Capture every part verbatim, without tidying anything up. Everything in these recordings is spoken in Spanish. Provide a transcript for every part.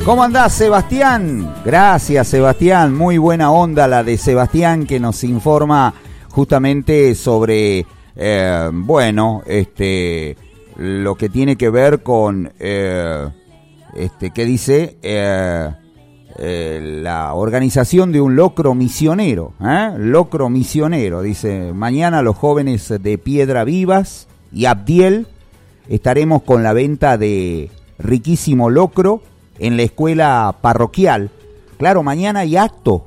¿Cómo andás, Sebastián? Gracias, Sebastián. Muy buena onda la de Sebastián, que nos informa justamente sobre, eh, bueno, este, lo que tiene que ver con, eh, este, ¿qué dice? Eh, eh, la organización de un locro misionero, ¿eh? Locro misionero, dice, mañana los jóvenes de Piedras Vivas y Abdiel estaremos con la venta de riquísimo locro en la escuela parroquial. Claro, mañana hay acto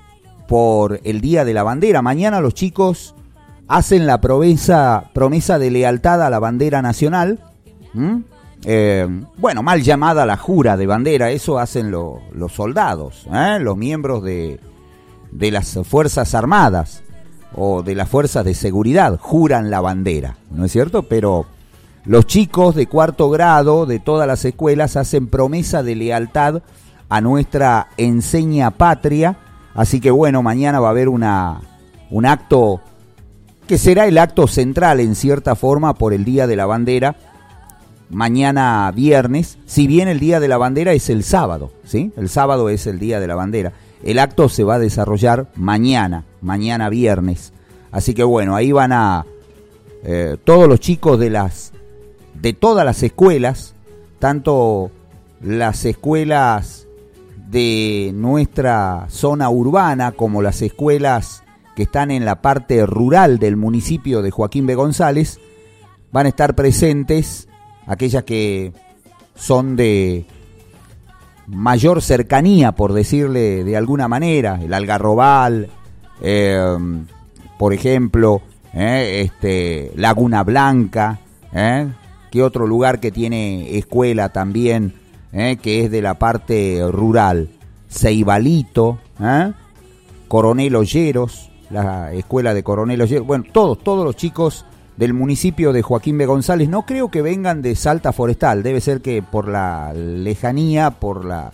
por el Día de la Bandera. Mañana los chicos hacen la promesa, promesa de lealtad a la bandera nacional. ¿Mm? Eh, bueno, mal llamada la jura de bandera, eso hacen lo, los soldados, ¿eh? Los miembros de, de las Fuerzas Armadas o de las Fuerzas de Seguridad juran la bandera, ¿no es cierto? Pero los chicos de cuarto grado de todas las escuelas hacen promesa de lealtad a nuestra enseña patria, así que bueno, mañana va a haber una, un acto que será el acto central en cierta forma por el Día de la Bandera, mañana viernes, si bien el Día de la Bandera es el sábado, ¿sí? El sábado es el Día de la Bandera. El acto se va a desarrollar mañana, mañana viernes, así que bueno, ahí van a eh, todos los chicos de las de todas las escuelas, tanto las escuelas de nuestra zona urbana como las escuelas que están en la parte rural del municipio de Joaquín B. González, van a estar presentes, aquellas que son de mayor cercanía, por decirle de alguna manera, el Algarrobal, eh, por ejemplo, eh, este, Laguna Blanca, eh, que otro lugar que tiene escuela también, eh, que es de la parte rural, Ceibalito, eh, Coronel Olleros, la escuela de Coronel Olleros, bueno, todos, todos los chicos del municipio de Joaquín B. González, no creo que vengan de Salta Forestal, debe ser que por la lejanía, por la,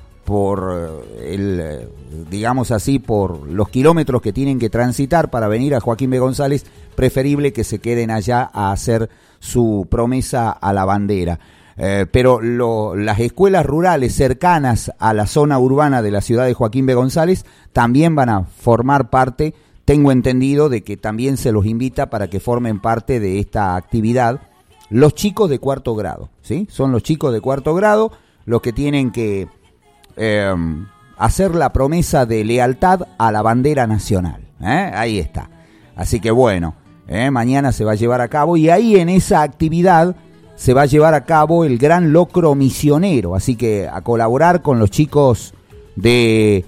por el, digamos así, por los kilómetros que tienen que transitar para venir a Joaquín B. González, preferible que se queden allá a hacer su promesa a la bandera. Eh, pero lo, las escuelas rurales cercanas a la zona urbana de la ciudad de Joaquín B. González también van a formar parte, tengo entendido, de que también se los invita para que formen parte de esta actividad los chicos de cuarto grado, ¿sí? Son los chicos de cuarto grado los que tienen que eh, hacer la promesa de lealtad a la bandera nacional, ¿eh? Ahí está. Así que bueno, eh, mañana se va a llevar a cabo y ahí en esa actividad se va a llevar a cabo el gran locro misionero, así que a colaborar con los chicos de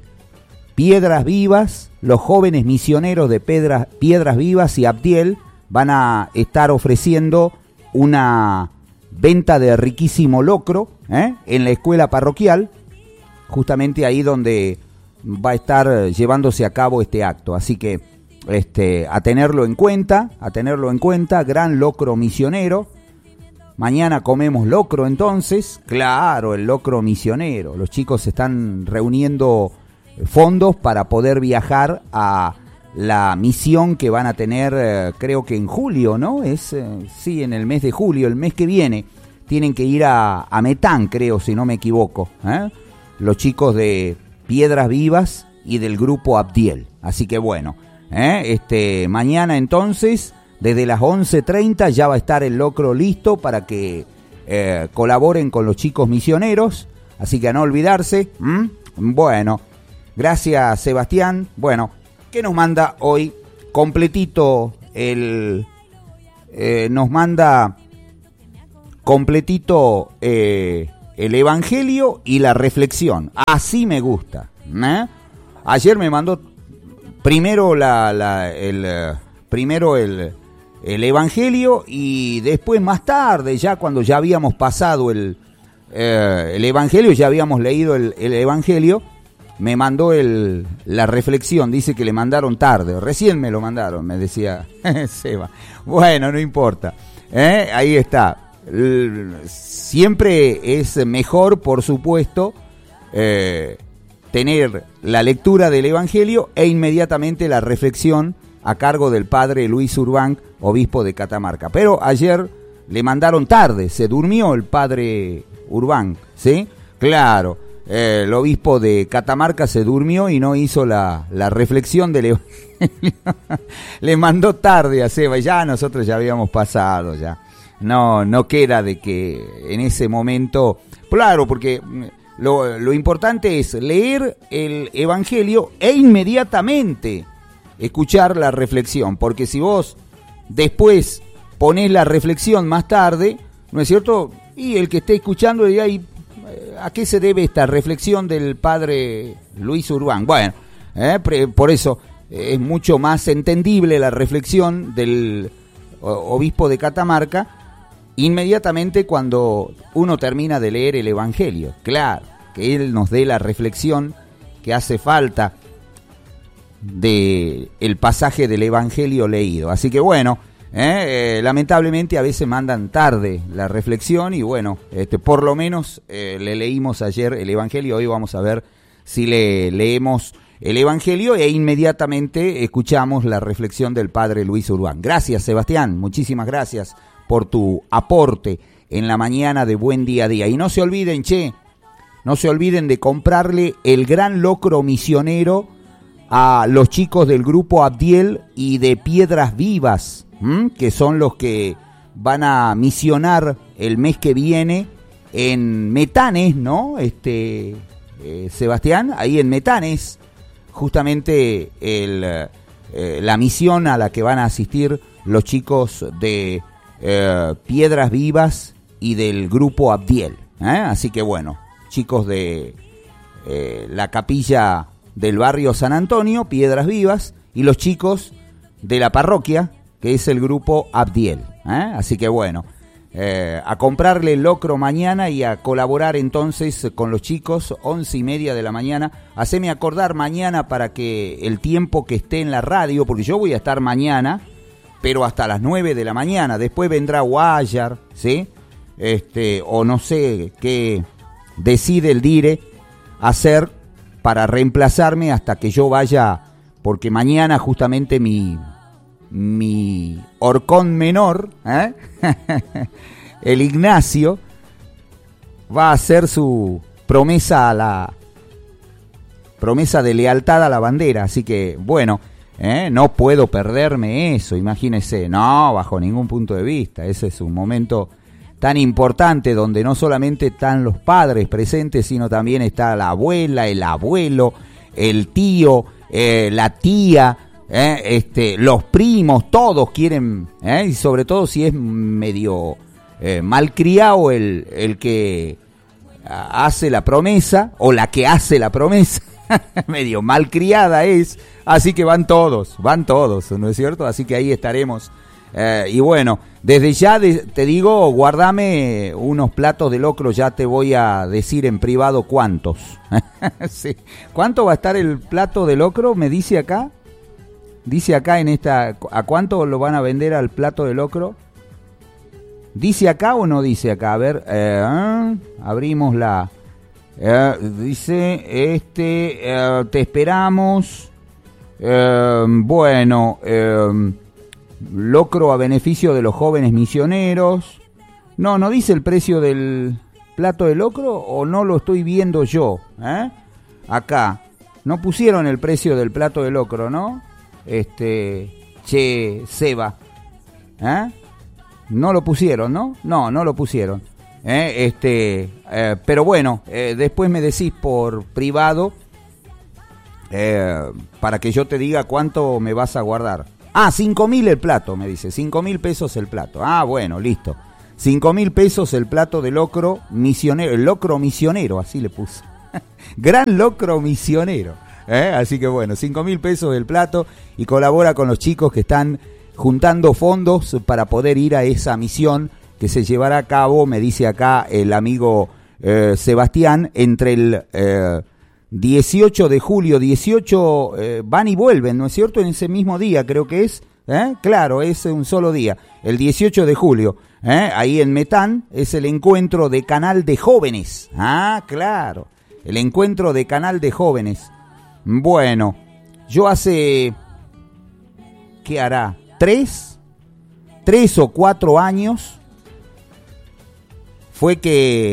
Piedras Vivas, los jóvenes misioneros de Piedras, Piedras Vivas y Abdiel van a estar ofreciendo una venta de riquísimo locro, ¿eh? En la escuela parroquial, justamente ahí donde va a estar llevándose a cabo este acto, así que este, a tenerlo en cuenta, a tenerlo en cuenta, gran locro misionero. Mañana comemos locro entonces, claro, el locro misionero. Los chicos están reuniendo fondos para poder viajar a la misión que van a tener, eh, creo que en julio, ¿no? Es, eh, sí, en el mes de julio, el mes que viene, tienen que ir a, a Metán, creo, si no me equivoco, ¿eh? Los chicos de Piedras Vivas y del grupo Abdiel. Así que bueno, ¿eh? este, mañana entonces, desde las once treinta ya va a estar el locro listo para que eh, colaboren con los chicos misioneros, así que a no olvidarse. ¿Mm? Bueno, gracias Sebastián. Bueno, ¿qué nos manda hoy? Completito el... Eh, nos manda completito eh, el Evangelio y la reflexión. Así me gusta, ¿eh? Ayer me mandó primero la, la el eh, primero el el Evangelio y después más tarde, ya cuando ya habíamos pasado el eh, el Evangelio, ya habíamos leído el, el Evangelio, me mandó el la reflexión. Dice que le mandaron tarde, recién me lo mandaron, me decía Seba. Bueno, no importa, ¿eh? Ahí está. Siempre es mejor, por supuesto, eh, tener la lectura del Evangelio e inmediatamente la reflexión a cargo del padre Luis Urbán, obispo de Catamarca. Pero ayer le mandaron tarde, se durmió el padre Urbán, ¿sí? Claro, eh, el obispo de Catamarca se durmió y no hizo la, la reflexión del Evangelio. Le mandó tarde a Seba, y ya nosotros ya habíamos pasado, ya. No, no queda de que en ese momento, claro, porque lo, lo importante es leer el Evangelio e inmediatamente escuchar la reflexión, porque si vos después ponés la reflexión más tarde, ¿no es cierto? Y el que esté escuchando dirá, ¿y a qué se debe esta reflexión del padre Luis Urbán? Bueno, eh, por eso es mucho más entendible la reflexión del obispo de Catamarca inmediatamente cuando uno termina de leer el Evangelio. Claro, que él nos dé la reflexión que hace falta de el pasaje del Evangelio leído. Así que bueno, eh, eh, lamentablemente a veces mandan tarde la reflexión y bueno, este, por lo menos eh, le leímos ayer el Evangelio. Hoy vamos a ver si le leemos el Evangelio e inmediatamente escuchamos la reflexión del padre Luis Urbán. Gracias, Sebastián, muchísimas gracias por tu aporte en la mañana de Buen Día a Día. Y no se olviden, che, no se olviden de comprarle el gran locro misionero a los chicos del grupo Abdiel y de Piedras Vivas, ¿m? que son los que van a misionar el mes que viene en Metanes, ¿no? Este eh, Sebastián, ahí en Metanes, justamente el, eh, la misión a la que van a asistir los chicos de eh, Piedras Vivas y del grupo Abdiel, ¿eh? Así que bueno, chicos de eh, la capilla del barrio San Antonio, Piedras Vivas, y los chicos de la parroquia, que es el grupo Abdiel, ¿eh? Así que bueno, eh, a comprarle el locro mañana y a colaborar entonces con los chicos, once y media de la mañana. Haceme acordar mañana para que el tiempo que esté en la radio, porque yo voy a estar mañana, pero hasta las nueve de la mañana. Después vendrá Guayar, ¿sí? Este, o no sé qué decide el Dire hacer para reemplazarme hasta que yo vaya, porque mañana justamente mi, mi horcón menor, ¿eh? el Ignacio, va a hacer su promesa a la promesa de lealtad a la bandera, así que bueno, ¿eh? no puedo perderme eso, imagínese, no, bajo ningún punto de vista, ese es un momento tan importante donde no solamente están los padres presentes, sino también está la abuela, el abuelo, el tío, eh, la tía, eh, este, los primos, todos quieren, eh, y sobre todo si es medio eh, malcriado el, el que hace la promesa, o la que hace la promesa, medio malcriada es, así que van todos, van todos, ¿no es cierto? Así que ahí estaremos. Eh, y bueno, desde ya de, te digo, guardame unos platos de locro, ya te voy a decir en privado cuántos. sí. ¿Cuánto va a estar el plato de locro? Me dice acá. Dice acá en esta, ¿a cuánto lo van a vender al plato de locro? ¿Dice acá o no dice acá? A ver, eh, abrimos la... Eh, dice, este, eh, te esperamos. Eh, bueno, eh... locro a beneficio de los jóvenes misioneros. No, no dice el precio del plato de locro, o no lo estoy viendo yo, ¿eh? Acá no pusieron el precio del plato de locro, ¿no? Este, che, Seba, ¿eh? No lo pusieron, ¿no? No, no lo pusieron, ¿eh? Este, eh, pero bueno, eh, después me decís por privado eh, para que yo te diga cuánto me vas a guardar. Ah, cinco mil el plato, me dice. Cinco mil pesos el plato. Ah, bueno, listo. Cinco mil pesos el plato de locro misionero. El locro misionero, así le puse. Gran locro misionero. ¿Eh? Así que bueno, cinco mil pesos el plato. Y colabora con los chicos que están juntando fondos para poder ir a esa misión que se llevará a cabo, me dice acá el amigo eh, Sebastián, entre el... Eh, dieciocho de julio, dieciocho eh, van y vuelven, ¿no es cierto? En ese mismo día creo que es, ¿eh? Claro, es un solo día, el dieciocho de julio, ¿eh? Ahí en Metán es el encuentro de Canal de Jóvenes, ah, claro, el encuentro de Canal de Jóvenes. Bueno, yo hace, ¿qué hará? ¿Tres? ¿Tres o cuatro años? Fue que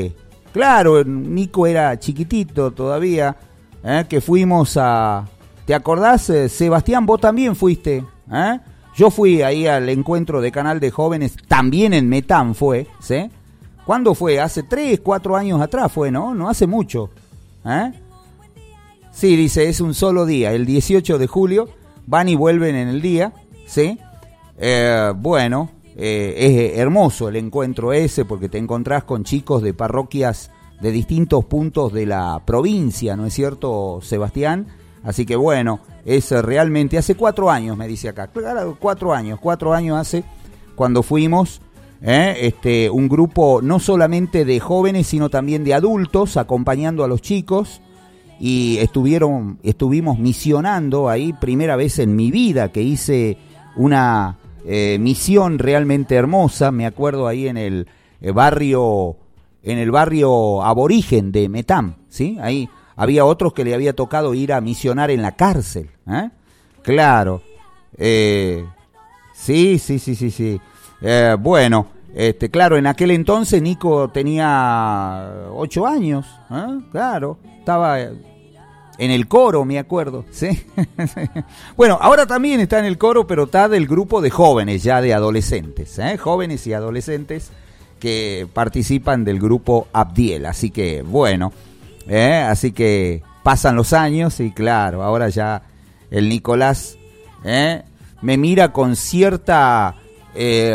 claro, Nico era chiquitito todavía, ¿eh? Que fuimos a... ¿Te acordás, eh, Sebastián? Vos también fuiste, ¿eh? Yo fui ahí al encuentro de Canal de Jóvenes, también en Metán fue, ¿sí? ¿Cuándo fue? Hace tres, cuatro años atrás fue, ¿no? No hace mucho, ¿eh? Sí, dice, es un solo día, el dieciocho de julio, van y vuelven en el día, ¿sí? Eh, bueno, eh, es hermoso el encuentro ese porque te encontrás con chicos de parroquias de distintos puntos de la provincia, ¿no es cierto, Sebastián? Así que bueno, es realmente, hace cuatro años, me dice acá, claro, cuatro años, cuatro años hace cuando fuimos, ¿eh? este, un grupo no solamente de jóvenes, sino también de adultos, acompañando a los chicos, y estuvieron, estuvimos misionando ahí, primera vez en mi vida que hice una eh, misión realmente hermosa, me acuerdo ahí en el eh, barrio, en el barrio aborigen de Metán, ¿sí? Ahí había otros que le había tocado ir a misionar en la cárcel, ¿eh? Claro, eh, sí, sí, sí, sí, sí, eh, bueno, este, claro, en aquel entonces Nico tenía ocho años, ¿eh? Claro, estaba en el coro, me acuerdo, ¿sí? Bueno, ahora también está en el coro, pero está del grupo de jóvenes, ya de adolescentes, ¿eh? Jóvenes y adolescentes que participan del grupo Abdiel, así que, bueno, ¿eh? Así que pasan los años y claro, ahora ya el Nicolás ¿eh? me mira con cierta, eh,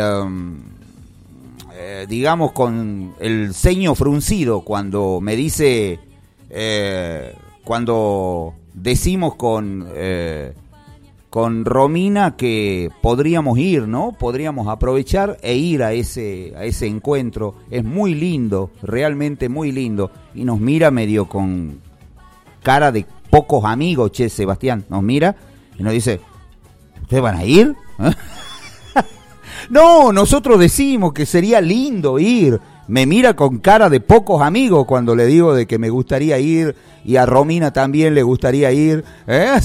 eh, digamos, con el ceño fruncido cuando me dice... Eh, cuando decimos con eh, con Romina que podríamos ir, ¿no? Podríamos aprovechar e ir a ese a ese encuentro. Es muy lindo, realmente muy lindo. Y nos mira medio con cara de pocos amigos, che, Sebastián. Nos mira y nos dice, ¿ustedes van a ir? No, nosotros decimos que sería lindo ir. Me mira con cara de pocos amigos cuando le digo de que me gustaría ir y a Romina también le gustaría ir. ¿Eh?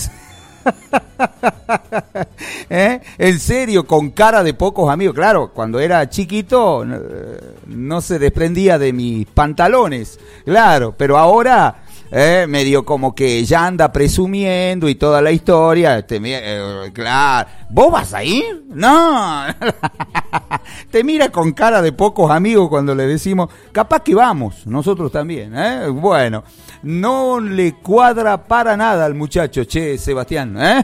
¿Eh? En serio, con cara de pocos amigos. Claro, cuando era chiquito no se desprendía de mis pantalones. Claro, pero ahora... Eh, medio como que ya anda presumiendo y toda la historia. Te, eh, claro, ¿vos vas a ir? No. Te mira con cara de pocos amigos cuando le decimos, capaz que vamos, nosotros también, ¿eh? Bueno, no le cuadra para nada al muchacho, che, Sebastián, ¿eh?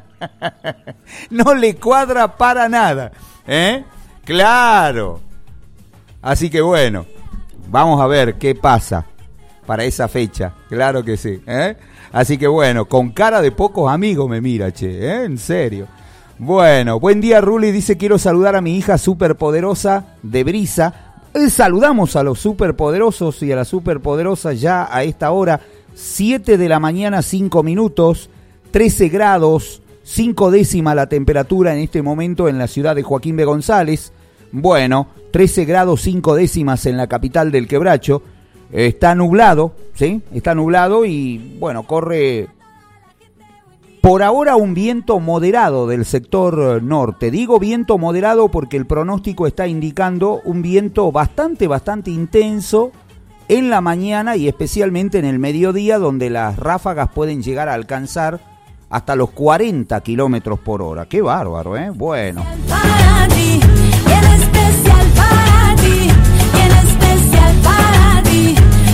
No le cuadra para nada, ¿eh? Claro. Así que bueno, vamos a ver qué pasa para esa fecha, claro que sí, ¿eh? Así que bueno, con cara de pocos amigos me mira, che, ¿eh? En serio. Bueno, buen día, Ruli, dice, quiero saludar a mi hija superpoderosa de Brisa. Eh, saludamos a los superpoderosos y a las superpoderosas ya a esta hora, siete de la mañana, cinco minutos, trece grados, cinco décimas la temperatura en este momento en la ciudad de Joaquín B. González. Bueno, trece grados, cinco décimas en la capital del Quebracho. Está nublado, ¿sí? Está nublado y, bueno, corre por ahora un viento moderado del sector norte. Digo viento moderado porque el pronóstico está indicando un viento bastante, bastante intenso en la mañana y especialmente en el mediodía, donde las ráfagas pueden llegar a alcanzar hasta los cuarenta kilómetros por hora. ¡Qué bárbaro, eh! Bueno. Para ti, en especial para ti, en especial para ti.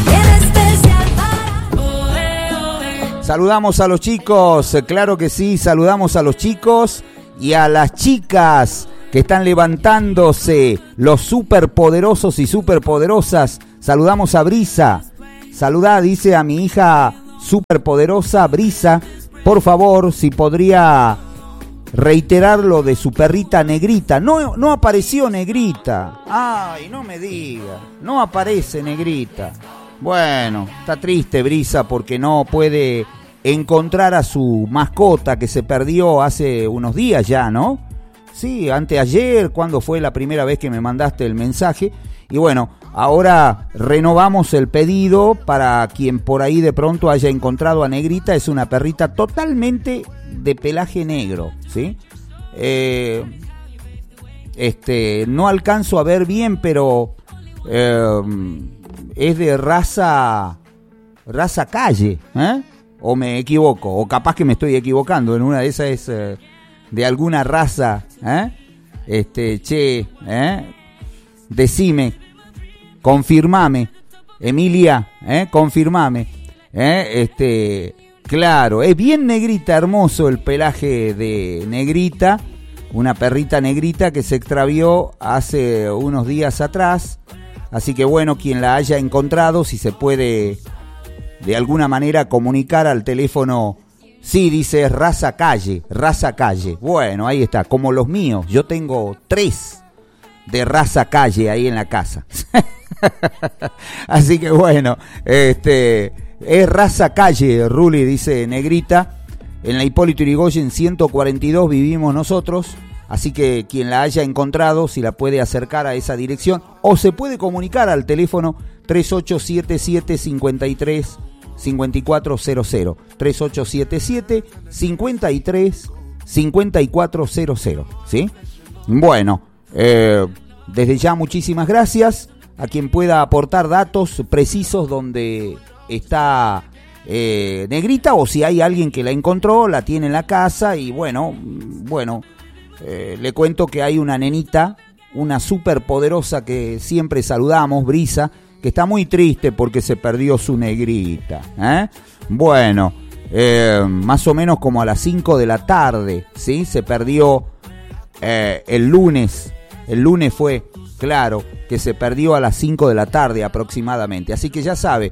Saludamos a los chicos, claro que sí, saludamos a los chicos y a las chicas que están levantándose, los superpoderosos y superpoderosas. Saludamos a Brisa, saludá, dice a mi hija superpoderosa Brisa, por favor, si podría reiterar lo de su perrita Negrita. No, no apareció Negrita, ay, no me diga, no aparece Negrita. Bueno, está triste Brisa porque no puede encontrar a su mascota que se perdió hace unos días ya, ¿no? Sí, anteayer, cuando fue la primera vez que me mandaste el mensaje. Y bueno, ahora renovamos el pedido para quien por ahí de pronto haya encontrado a Negrita. Es una perrita totalmente de pelaje negro, ¿sí? Eh, este, no alcanzo a ver bien, pero... Eh, es de raza, raza calle, ¿eh? O me equivoco, o capaz que me estoy equivocando, en una de esas es eh, de alguna raza, ¿eh? Este, che, ¿eh? Decime, confirmame, Emilia, ¿eh? Confirmame, ¿eh? Este, claro, es bien negrita, hermoso el pelaje de Negrita, una perrita negrita que se extravió hace unos días atrás, así que bueno, quien la haya encontrado, si se puede de alguna manera comunicar al teléfono. Sí, dice raza calle, raza calle. Bueno, ahí está, como los míos. Yo tengo tres de raza calle ahí en la casa. Así que bueno, este es raza calle, Ruli, dice Negrita. En la Hipólito Yrigoyen ciento cuarenta y dos vivimos nosotros. Así que quien la haya encontrado, si la puede acercar a esa dirección, o se puede comunicar al teléfono tres ocho siete siete, cinco tres cinco cuatro cero cero, tres ocho siete siete, cinco tres cinco cuatro cero cero, ¿sí? Bueno, eh, desde ya muchísimas gracias a quien pueda aportar datos precisos donde está eh, Negrita, o si hay alguien que la encontró, la tiene en la casa y bueno, bueno, eh, le cuento que hay una nenita, una superpoderosa que siempre saludamos, Brisa, que está muy triste porque se perdió su Negrita, ¿eh? Bueno, eh, más o menos como a las cinco de la tarde, ¿sí? Se perdió eh, el lunes, el lunes fue, claro, que se perdió a las cinco de la tarde aproximadamente. Así que ya sabe,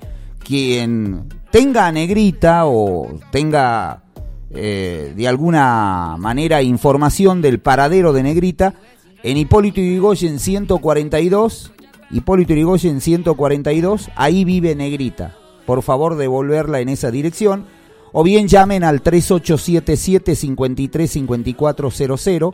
quien tenga a Negrita o tenga eh, de alguna manera información del paradero de Negrita, en Hipólito Yrigoyen ciento cuarenta y dos... Hipólito Yrigoyen ciento cuarenta y dos, ahí vive Negrita. Por favor, devolverla en esa dirección. O bien llamen al tres ocho siete siete, cinco tres cinco cuatro cero cero.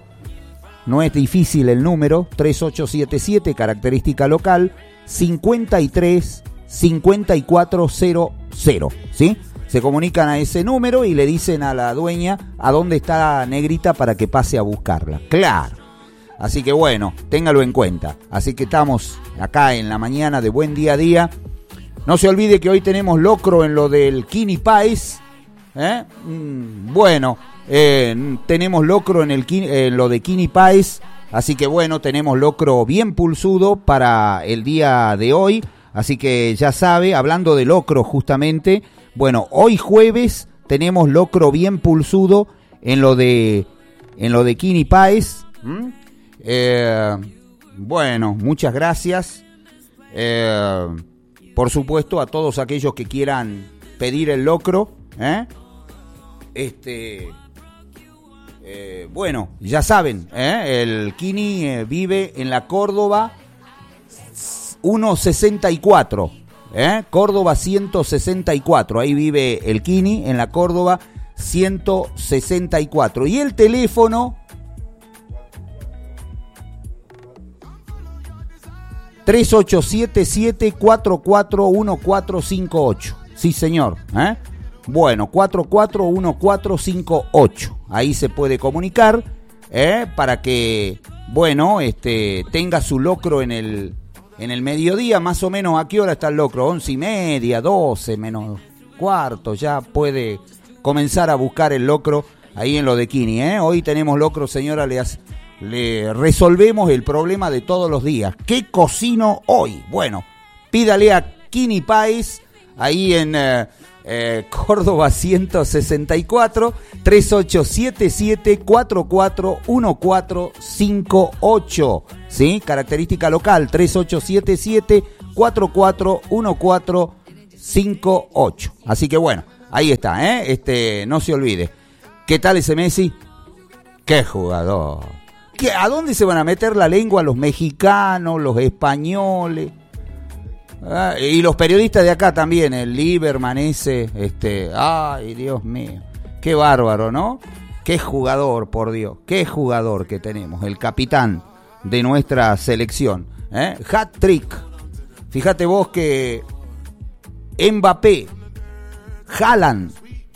No es difícil el número. tres ocho siete siete, característica local, cinco tres cinco cuatro cero cero. ¿Sí? Se comunican a ese número y le dicen a la dueña a dónde está Negrita para que pase a buscarla. ¡Claro! Así que bueno, téngalo en cuenta. Así que estamos acá en la mañana de Buen Día a Día. No se olvide que hoy tenemos locro en lo del Kini Páez. ¿Eh? Mm, bueno, eh, tenemos locro en, el, en lo de Kini Páez. Así que bueno, tenemos locro bien pulsudo para el día de hoy. Así que ya sabe, hablando de locro justamente, bueno, hoy jueves tenemos locro bien pulsudo en lo de, en lo de Kini Páez. ¿Mm? Eh, bueno, muchas gracias. Eh, por supuesto, a todos aquellos que quieran pedir el locro. ¿eh? Este, eh, bueno, ya saben, ¿eh? el Kini eh, vive en la Córdoba ciento sesenta y cuatro. ¿eh? Córdoba ciento sesenta y cuatro. Ahí vive el Kini en la Córdoba ciento sesenta y cuatro. Y el teléfono tres ocho siete siete, cuatro cuatro uno cuatro cinco ocho. Sí, señor. ¿eh? Bueno, cuatro cuatro uno cuatro cinco ocho. Ahí se puede comunicar ¿eh? para que, bueno, este, tenga su locro en el, en el mediodía. Más o menos, ¿a qué hora está el locro? Once y media, doce menos cuarto. Ya puede comenzar a buscar el locro ahí en lo de Kini. ¿eh? Hoy tenemos locro, señora, le hace... Le resolvemos el problema de todos los días. ¿Qué cocino hoy? Bueno, pídale a Kini Páez, ahí en eh, eh, Córdoba ciento sesenta y cuatro, tres ocho siete siete, cuatro cuatro uno cuatro cinco ocho. ¿Sí? Característica local, tres ocho siete siete, cuatro cuatro uno cuatro cinco ocho. Así que bueno, ahí está, ¿eh? Este, no se olvide. ¿Qué tal ese Messi? ¡Qué jugador! ¿Qué, ¿A dónde se van a meter la lengua los mexicanos, los españoles? Ah, y los periodistas de acá también, el Lieberman ese, este, ay, Dios mío, qué bárbaro, ¿no? Qué jugador, por Dios, qué jugador que tenemos, el capitán de nuestra selección, ¿eh? Hat-trick. Fíjate vos que Mbappé, Haaland,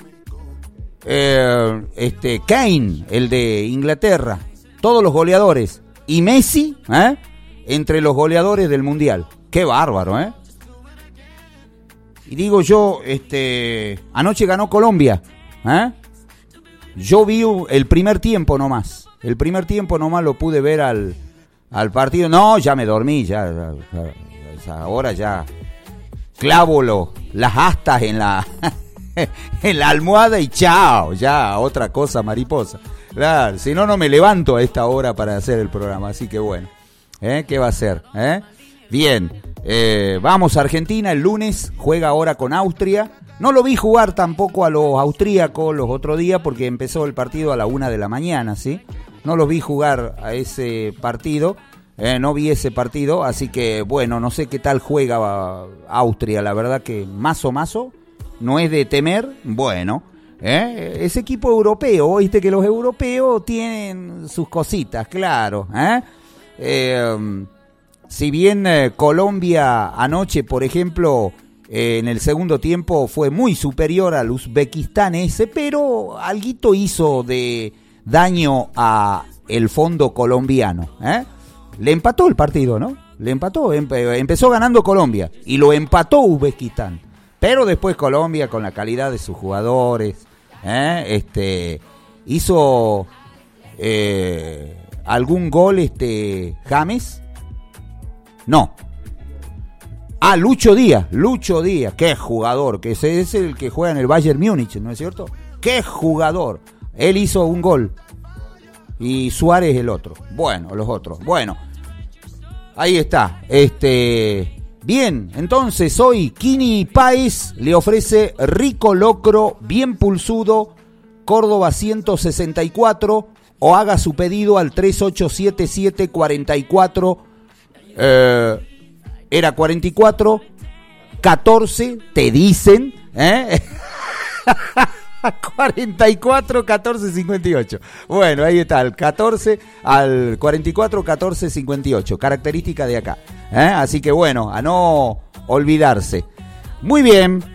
eh, este, Kane, el de Inglaterra, todos los goleadores, y Messi, ¿eh? entre los goleadores del Mundial. Qué bárbaro, ¿eh? y digo yo, este, anoche ganó Colombia, ¿eh? Yo vi el primer tiempo nomás, el primer tiempo nomás lo pude ver al, al partido. No, ya me dormí, ya, ya, ya ahora ya clavo lo, las astas en la, en la almohada y chao, ya, otra cosa mariposa. Claro, si no, no me levanto a esta hora para hacer el programa, así que bueno, ¿eh? ¿Qué va a ser? ¿Eh? Bien, eh, vamos a Argentina, el lunes juega ahora con Austria. No lo vi jugar tampoco a los austríacos los otros días porque empezó el partido a la una de la mañana, ¿sí? No los vi jugar a ese partido, eh, no vi ese partido, así que bueno, no sé qué tal juega Austria, la verdad que más o más no es de temer, bueno. ¿Eh? Es equipo europeo, viste que los europeos tienen sus cositas, claro. ¿eh? Eh, si bien eh, Colombia anoche, por ejemplo, eh, en el segundo tiempo fue muy superior al Uzbekistán ese, pero alguito hizo de daño a el fondo colombiano. ¿eh? Le empató el partido, ¿no? Le empató, empe- empezó ganando Colombia y lo empató Uzbekistán. Pero después Colombia, con la calidad de sus jugadores, ¿eh? este hizo eh, algún gol este James. No. Ah, Lucho Díaz, Lucho Díaz, qué jugador, que ese es el que juega en el Bayern Múnich, ¿no es cierto? Qué jugador. Él hizo un gol y Suárez el otro. Bueno, los otros. Bueno, ahí está. Este Bien, entonces hoy Kini Páez le ofrece rico locro, bien pulsudo, Córdoba ciento sesenta y cuatro, o haga su pedido al tres ocho siete siete cuatro cuatro, eh, era cuarenta y cuatro, catorce, te dicen, ¿eh? cuarenta y cuatro, catorce, cincuenta y ocho. Bueno, ahí está, el catorce al cuarenta y cuatro, catorce, cincuenta y ocho. Característica de acá. ¿eh? Así que bueno, a no olvidarse. Muy bien,